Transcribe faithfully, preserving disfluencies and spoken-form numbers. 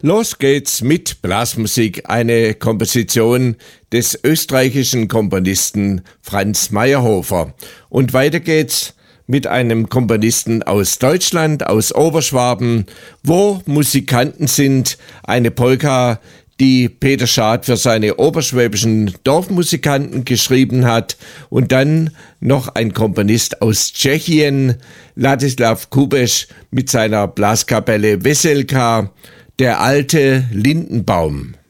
Los geht's mit Blasmusik, eine Komposition des österreichischen Komponisten Franz Mayrhofer. Und weiter geht's mit einem Komponisten aus Deutschland, aus Oberschwaben, wo Musikanten sind, eine Polka, die Peter Schad für seine oberschwäbischen Dorfmusikanten geschrieben hat, und dann noch ein Komponist aus Tschechien, Ladislav Kubeš, mit seiner Blaskapelle Veselka, der alte Lindenbaum.